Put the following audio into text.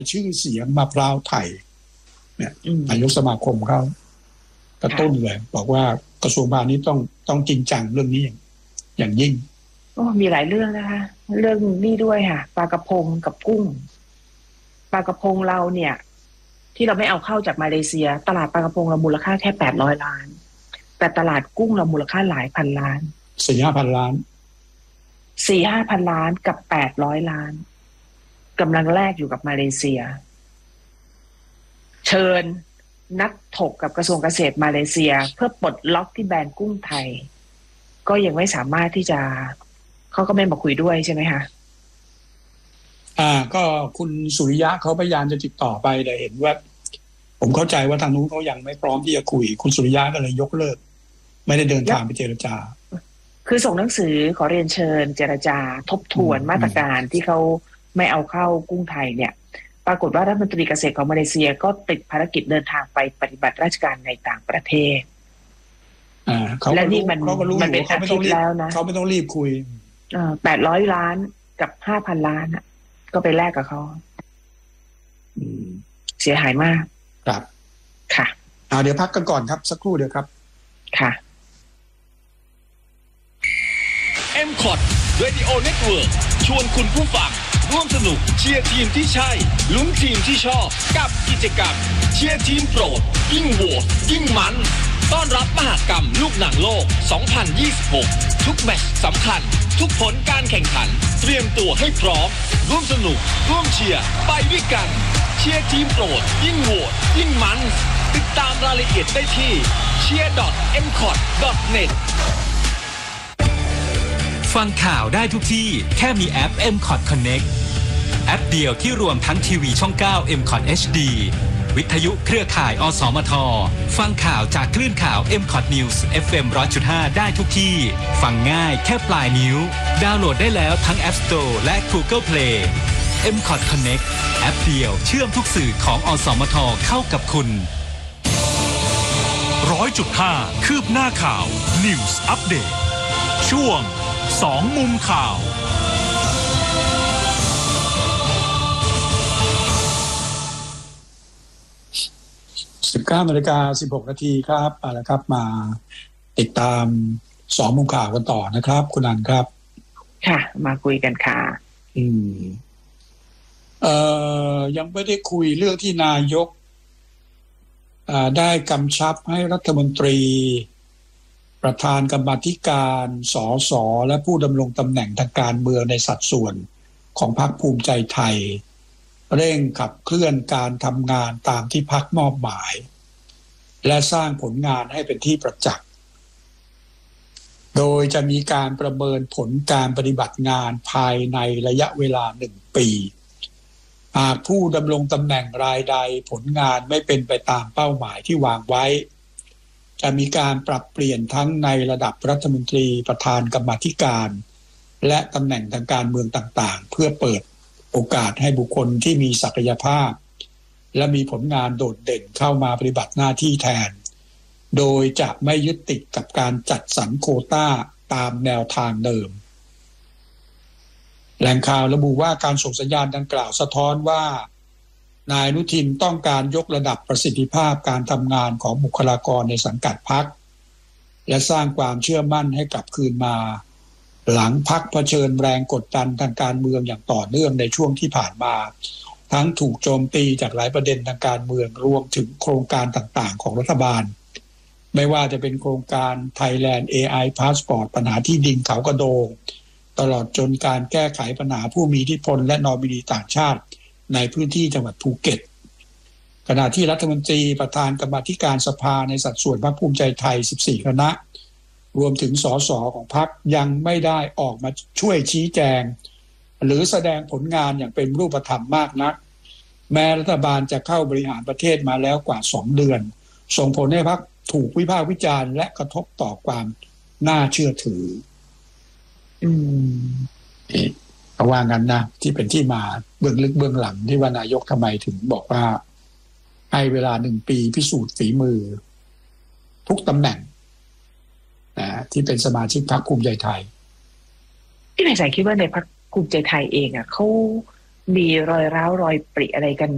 ชื่อเสียงมะพร้าวไทยเนี่ยนายกสมาคมเขากระตุ้นเลยบอกว่ากระทรวงพาณิชย์ต้องจริงจังเรื่องนี้อย่างยิ่งมีหลายเรื่องนะคะ เรื่องนี้ด้วยค่ะปลากระพงกับกุ้งปลากระพงเราเนี่ยที่เราไม่เอาเข้าจากมาเลเซียตลาดปลากระพงเรามูลค่าแค่800 ล้านแต่ตลาดกุ้งเรามูลค่าหลายพันล้าน 4-5 พันล้าน 4-5 พันล้านกับ800 ล้านกำลังแลกอยู่กับมาเลเซียเชิญนักถกกับกระทรวงเกษตรมาเลเซียเพื่อปลดล็อกที่แบนกุ้งไทยก็ยังไม่สามารถที่จะเขาก็ไม่มาคุยด้วยใช่ไหมคะก็คุณสุริยะเขาพยายามจะติดต่อไปแต่เห็นว่าผมเข้าใจว่าทางนู้นเขายังไม่พร้อมที่จะคุยคุณสุริยะก็เลยยกเลิกไม่ได้เดินทางไปเจรจาคือส่งหนังสือขอเรียนเชิญเจรจาทบทวนมาตรการที่เขาไม่เอาเข้ากุ้งไทยเนี่ยปรากฏว่ารัฐมนตรีเกษตรของมาเลเซียก็ติดภารกิจเดินทางไปปฏิบัติราชการในต่างประเทศและนี่มันเป็นอาทิตย์แล้วนะเขาไม่ต้องรีบคุย 800 ล้านกับ 5,000 ล้านก็ไปแลกกับเขาเสียหายมากครับค่ะเดี๋ยวพักกันก่อนครับสักครู่เดียวครับค่ะ MCOT Radio Network ชวนคุณผู้ฟังร่วมสนุกเชียร์ทีมที่ใช่ลุ้นทีมที่ชอบกับกิจกรรมเชียร์ทีมโปรดยิ่งโหวตยิ่งมันต้อนรับมหกรรมลูกหนังโลก 2026 ทุกแมตช์สำคัญทุกผลการแข่งขันเตรียมตัวให้พร้อมร่วมสนุกร่วมเชียร์ไปด้วยกันเชียร์ทีมโปรดยิ่งโหวตยิ่งมันติดตามรายละเอียดได้ที่ cheer.mcot.net ฟังข่าวได้ทุกที่แค่มีแอป MCOT Connect แอปเดียวที่รวมทั้งทีวีช่อง 9 MCOT HD วิทยุเครือข่ายอสมทฟังข่าวจากคลื่นข่าว MCOT News FM 100.5 ได้ทุกที่ฟังง่ายแค่ปลายนิ้วดาวน์โหลดได้แล้วทั้ง App Store และ Google Play MCOT Connect แอปเดียวเชื่อมทุกสื่อของอสมทเข้ากับคุณ 100.5 คืบหน้าข่าว News Update ช่วง2 มุมข่าว 19:16 นาทีครับเอาละครับมาติดตาม2 มุมข่าวกันต่อนะครับคุณอันครับค่ะมาคุยกันค่ะยังไม่ได้คุยเรื่องที่นายกได้กำชับให้รัฐมนตรีประธานกรรมาธิการสสและผู้ดำรงตำแหน่งทางการเมืองในสัดส่วนของพรรคภูมิใจไทยเร่งขับเคลื่อนการทำงานตามที่พรรคมอบหมายและสร้างผลงานให้เป็นที่ประจักษ์โดยจะมีการประเมินผลการปฏิบัติงานภายในระยะเวลา1 ปีหากผู้ดำรงตำแหน่งรายใดผลงานไม่เป็นไปตามเป้าหมายที่วางไว้จะมีการปรับเปลี่ยนทั้งในระดับรัฐมนตรีประธานกรรมาธิการและตำแหน่งทางการเมืองต่างๆเพื่อเปิดโอกาสให้บุคคลที่มีศักยภาพและมีผลงานโดดเด่นเข้ามาปฏิบัติหน้าที่แทนโดยจะไม่ยึดติดกับการจัดสรรโควต้าตามแนวทางเดิมแหล่งข่าวระบุว่าการส่งสัญญาณดังกล่าวสะท้อนว่านายอนุทินต้องการยกระดับประสิทธิภาพการทำงานของบุคลากรในสังกัดพรรคและสร้างความเชื่อมั่นให้กลับคืนมาหลังพรรคเผชิญแรงกดดันทางการเมืองอย่างต่อเนื่องในช่วงที่ผ่านมาทั้งถูกโจมตีจากหลายประเด็นทางการเมืองรวมถึงโครงการต่างๆของรัฐบาลไม่ว่าจะเป็นโครงการ Thailand AI Passport ปัญหาที่ดินเขากระโดงตลอดจนการแก้ไขปัญหาผู้มีอิทธิพลและนอมินีต่างชาติในพื้นที่จังหวัดภูเก็ตขณะที่รัฐมนตรีประธานกรรมาธิการสภาในสัดส่วนพรรคภูมิใจไทย14 คณะรวมถึงสสของพรรคยังไม่ได้ออกมาช่วยชี้แจงหรือแสดงผลงานอย่างเป็นรูปธรรมมากนักแม้รัฐบาลจะเข้าบริหารประเทศมาแล้วกว่า2 เดือนส่งผลให้พรรคถูกวิพากษ์วิจารณ์และกระทบต่อความน่าเชื่อถือเขาว่างั้นนะที่เป็นที่มาเบื้องลึกเบื้องหลังที่ว่านายกทำไมถึงบอกว่าให้เวลา1 ปีพิสูจน์ฝีมือทุกตำแหน่งที่เป็นสมาชิกพรรคภูมิใจไทยพี่นายสายคิดว่าในพรรคภูมิใจไทยเองเขามีรอยร้าวรอยปริอะไรกัน